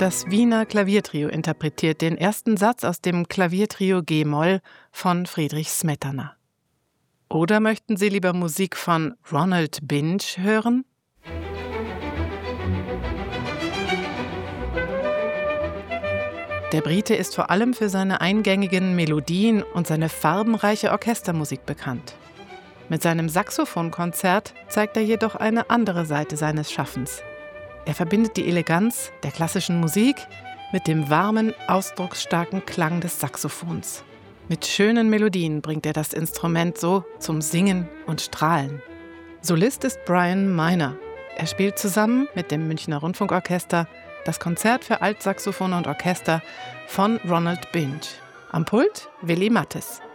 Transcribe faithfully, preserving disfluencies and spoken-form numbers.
Das Wiener Klaviertrio interpretiert den ersten Satz aus dem Klaviertrio G-Moll von Friedrich Smetana. Oder möchten Sie lieber Musik von Ronald Binge hören? Der Brite ist vor allem für seine eingängigen Melodien und seine farbenreiche Orchestermusik bekannt. Mit seinem Saxophonkonzert zeigt er jedoch eine andere Seite seines Schaffens. Er verbindet die Eleganz der klassischen Musik mit dem warmen, ausdrucksstarken Klang des Saxophons. Mit schönen Melodien bringt er das Instrument so zum Singen und Strahlen. Solist ist Brian Miner. Er spielt zusammen mit dem Münchner Rundfunkorchester das Konzert für Altsaxophon und Orchester von Ronald Binge. Am Pult Willy Mattes.